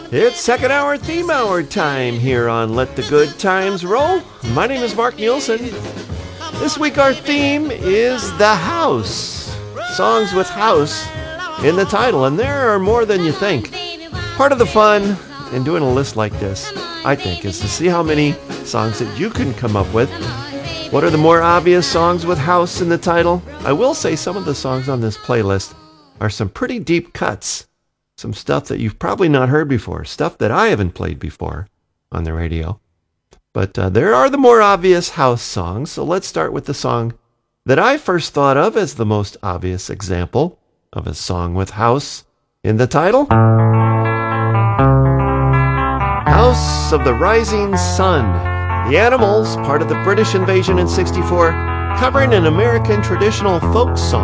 It's second hour theme hour time here on Let the Good Times Roll. My name is Mark Nielsen. This week our theme is the house. Songs with house in the title, and there are more than you think. Part of the fun in doing a list like this, I think, is to see how many songs that you can come up with. What are the more obvious songs with house in the title? I will say some of the songs on this playlist are some pretty deep cuts. Some stuff that you've probably not heard before, stuff that I haven't played before on the radio. But there are the more obvious house songs, so let's start with the song that I first thought of as the most obvious example of a song with house in the title. House of the Rising Sun. The Animals, part of the British invasion in '64, covering an American traditional folk song.